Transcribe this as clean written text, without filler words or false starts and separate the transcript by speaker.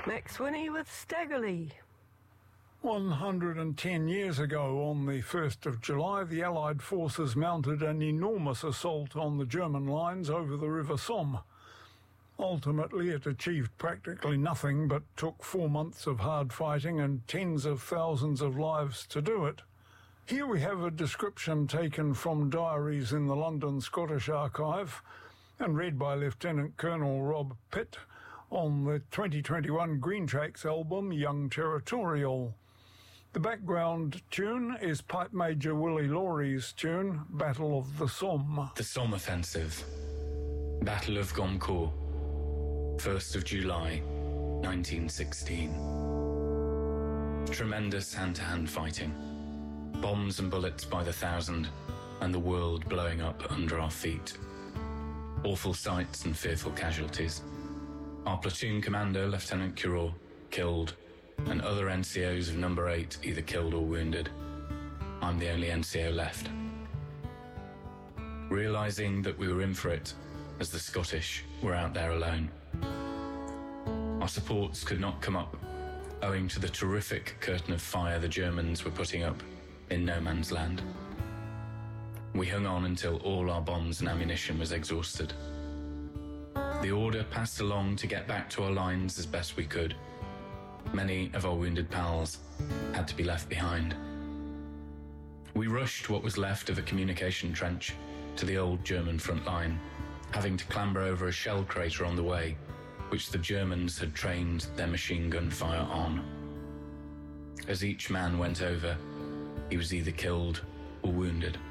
Speaker 1: Max Winnie with Staggerly.
Speaker 2: 110 years ago, on the 1st of July, the Allied forces mounted an enormous assault on the German lines over the River Somme. Ultimately, it achieved practically nothing, but took 4 months of hard fighting and tens of thousands of lives to do it. Here we have a description taken from diaries in the London Scottish Archive and read by Lieutenant Colonel Rob Pitt on the 2021 Green Tracks album Young Territorial. The background tune is Pipe Major Willie Laurie's tune, Battle of the Somme.
Speaker 3: The Somme Offensive. Battle of Gommecourt. 1st of July, 1916. Tremendous hand-to-hand fighting. Bombs and bullets by the thousand, and the world blowing up under our feet. Awful sights and fearful casualties. Our platoon commander, Lieutenant Curor, killed, and other NCOs of number 8 either killed or wounded. I'm the only NCO left. Realising that we were in for it, as the Scottish were out there alone. Our supports could not come up, owing to the terrific curtain of fire the Germans were putting up in no man's land. We hung on until all our bombs and ammunition was exhausted. The order passed along to get back to our lines as best we could. Many of our wounded pals had to be left behind. We rushed what was left of a communication trench to the old German front line, having to clamber over a shell crater on the way, which the Germans had trained their machine gun fire on. As each man went over, he was either killed or wounded.